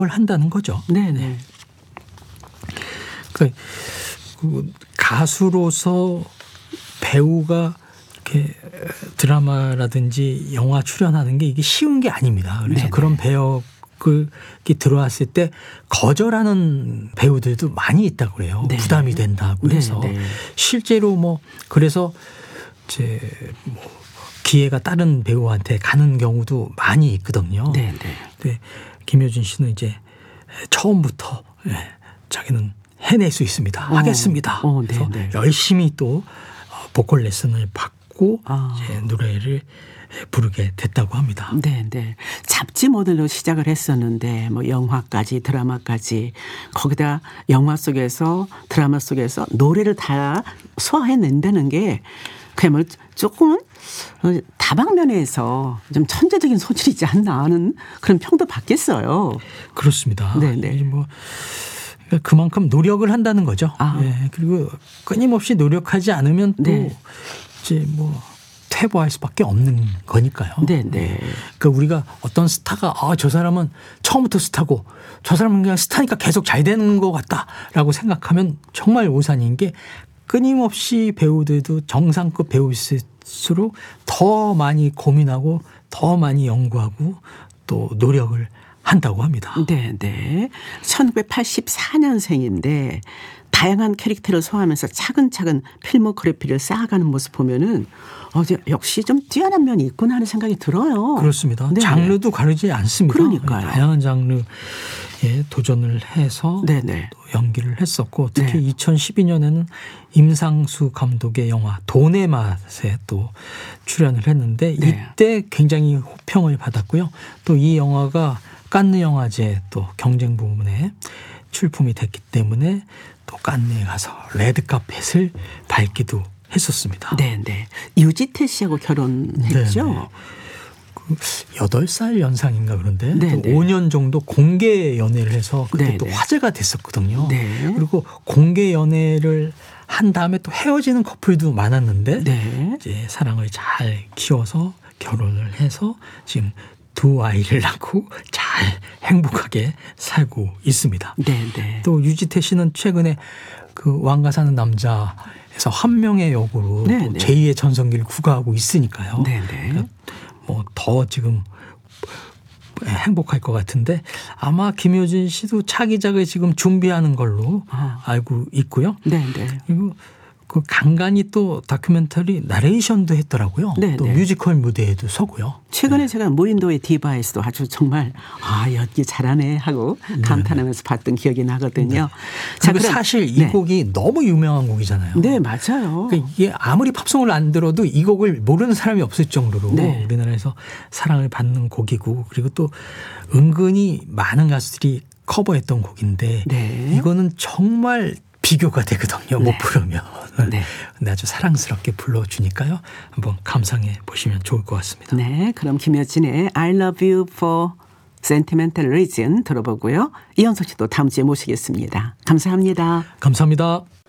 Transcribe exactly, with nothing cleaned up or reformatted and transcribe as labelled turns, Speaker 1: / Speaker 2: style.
Speaker 1: 한다는 거죠.
Speaker 2: 네네.
Speaker 1: 그, 그 가수로서 배우가 이렇게 드라마라든지 영화 출연하는 게 이게 쉬운 게 아닙니다. 그래서
Speaker 2: 네네.
Speaker 1: 그런 배역이 들어왔을 때 거절하는 배우들도 많이 있다고 그래요.
Speaker 2: 네.
Speaker 1: 부담이 된다고 해서.
Speaker 2: 네네.
Speaker 1: 실제로 뭐 그래서 이제 뭐 기회가 다른 배우한테 가는 경우도 많이 있거든요.
Speaker 2: 네네.
Speaker 1: 네. 김효진 씨는 이제 처음부터 예, 자기는 해낼 수 있습니다.
Speaker 2: 어.
Speaker 1: 하겠습니다.
Speaker 2: 어,
Speaker 1: 그래서
Speaker 2: 네네.
Speaker 1: 열심히 또 보컬 레슨을 받고
Speaker 2: 아.
Speaker 1: 이제 노래를 부르게 됐다고 합니다.
Speaker 2: 네, 네. 잡지 모델로 시작을 했었는데 뭐 영화까지 드라마까지 거기다 영화 속에서 드라마 속에서 노래를 다 소화해낸다는 게 그야말로 조금은 다방면에서 좀 천재적인 소질이지 않나 하는 그런 평도 받겠어요.
Speaker 1: 그렇습니다.
Speaker 2: 네, 네.
Speaker 1: 이게 뭐 그만큼 노력을 한다는 거죠.
Speaker 2: 아.
Speaker 1: 예, 그리고 끊임없이 노력하지 않으면 또
Speaker 2: 네.
Speaker 1: 이제 뭐 퇴보할 수밖에 없는 거니까요.
Speaker 2: 네, 네.
Speaker 1: 그러니까 우리가 어떤 스타가 아, 저 사람은 처음부터 스타고 저 사람은 그냥 스타니까 계속 잘 되는 것 같다라고 생각하면 정말 오산인 게 끊임없이 배우들도 정상급 배우일수록 더 많이 고민하고 더 많이 연구하고 또 노력을 한다고 합니다.
Speaker 2: 네, 네. 천구백팔십사 년생인데 다양한 캐릭터를 소화하면서 차근차근 필모그래피를 쌓아가는 모습 보면은 어, 역시 좀 뛰어난 면이 있구나 하는 생각이 들어요.
Speaker 1: 그렇습니다.
Speaker 2: 네.
Speaker 1: 장르도 가르지 않습니다.
Speaker 2: 그러니까요.
Speaker 1: 다양한 장르에 도전을 해서
Speaker 2: 네네.
Speaker 1: 또 연기를 했었고 특히
Speaker 2: 네.
Speaker 1: 이천십이 년에는 임상수 감독의 영화 돈의 맛에 또 출연을 했는데
Speaker 2: 네.
Speaker 1: 이때 굉장히 호평을 받았고요. 또 이 영화가 칸느 영화제 또 경쟁 부문에 출품이 됐기 때문에 또 칸느에 가서 레드카펫을 밟기도 했었습니다.
Speaker 2: 네, 네. 유지태 씨하고 결혼했죠.
Speaker 1: 네네. 그 여덟 살 연상인가 그런데
Speaker 2: 네네.
Speaker 1: 또 오 년 정도 공개 연애를 해서 그때 또
Speaker 2: 네네.
Speaker 1: 화제가 됐었거든요.
Speaker 2: 네.
Speaker 1: 그리고 공개 연애를 한 다음에 또 헤어지는 커플도 많았는데
Speaker 2: 네.
Speaker 1: 이제 사랑을 잘 키워서 결혼을 해서 지금 두 아이를 낳고 잘 행복하게 살고 있습니다.
Speaker 2: 네, 네.
Speaker 1: 또 유지태 씨는 최근에 그 왕가 사는 남자에서 한 명의 역으로
Speaker 2: 네,
Speaker 1: 또
Speaker 2: 네.
Speaker 1: 제이의 전성기를 구가하고 있으니까요.
Speaker 2: 네, 네.
Speaker 1: 뭐 더 지금 행복할 것 같은데 아마 김효진 씨도 차기작을 지금 준비하는 걸로
Speaker 2: 아.
Speaker 1: 알고 있고요.
Speaker 2: 네, 네.
Speaker 1: 그리고 그 간간히 또 다큐멘터리 나레이션도 했더라고요.
Speaker 2: 네,
Speaker 1: 또
Speaker 2: 네.
Speaker 1: 뮤지컬 무대에도 서고요.
Speaker 2: 최근에 제가 무인도의 디바에서도 아주 정말 아 연기 잘하네 하고 감탄하면서 봤던 기억이 나거든요.
Speaker 1: 자,
Speaker 2: 그럼-
Speaker 1: 사실 이
Speaker 2: 네.
Speaker 1: 곡이 너무 유명한 곡이잖아요.
Speaker 2: 네, 맞아요.
Speaker 1: 그러니까 이게 아무리 팝송을 안 들어도 이 곡을 모르는 사람이 없을 정도로
Speaker 2: 네.
Speaker 1: 우리나라에서 사랑을 받는 곡이고 그리고 또 은근히 많은 가수들이 커버했던 곡인데
Speaker 2: 네.
Speaker 1: 이거는 정말 비교가 되거든요. 못
Speaker 2: 네.
Speaker 1: 부르면.
Speaker 2: 네.
Speaker 1: 근데 아주 사랑스럽게 불러주니까요. 한번 감상해 보시면 좋을 것 같습니다.
Speaker 2: 네, 그럼 김여진의 I love you for sentimental reason 들어보고요. 이현석 씨도 다음 주에 모시겠습니다. 감사합니다.
Speaker 1: 감사합니다.